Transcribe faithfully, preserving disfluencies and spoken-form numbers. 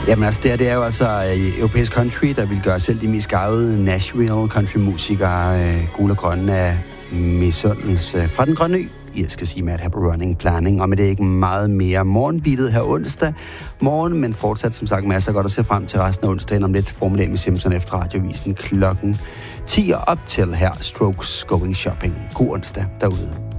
Jamen altså, det, her, det er jo altså uh, europæisk country, der vil gøre selv de mest gavede Nashville country-musikere uh, gule og grønne af misundelse fra den grønne ø. Jeg skal sige, at have på running planning, og med det er ikke meget mere morgenbeatet her onsdag morgen, men fortsat som sagt masser godt at se frem til resten af onsdagen om lidt formiddag med Simpson efter radiovisen klokken ti og op til her Strokes Going Shopping. God onsdag derude.